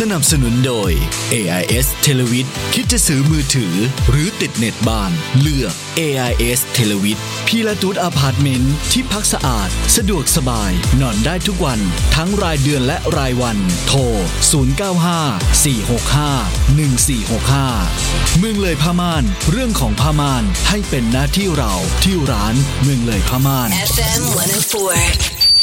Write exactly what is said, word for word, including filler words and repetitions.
นับสนุนโดย เอ ไอ เอส Televid คิดจะซื้อมือถือหรือติดเน็ตบ้านเลือก เอ ไอ เอส Televid พีละตูดอพาร์ตเมนต์ที่พักสะอาดสะดวกสบายนอนได้ทุกวันทั้งรายเดือนและรายวันโทรศูนย์ เก้า ห้า สี่ หก ห้า หนึ่ง สี่ หก ห้าเมืองเลยผ้าม่านเรื่องของผ้าม่านให้เป็นหน้าที่เราที่ร้านเมืองเลยผ้าม่านเอฟ เอ็ม หนึ่งศูนย์สี่